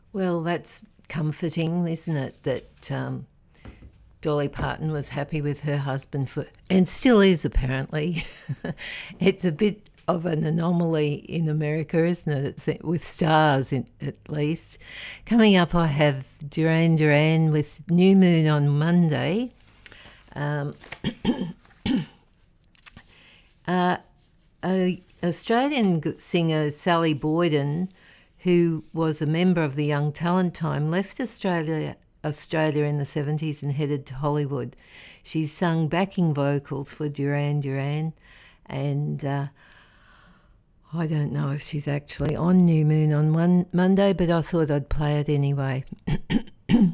Well, that's comforting, isn't it? That Dolly Parton was happy with her husband for, and still is apparently. It's a bit of an anomaly in America, isn't it? It's with stars, at least. Coming up, I have Duran Duran with New Moon on Monday. Um, a Australian singer, Sally Boyden, who was a member of the Young Talent Time, left Australia in the 70s and headed to Hollywood. She's sung backing vocals for Duran Duran, and I don't know if she's actually on New Moon on Monday, but I thought I'd play it anyway.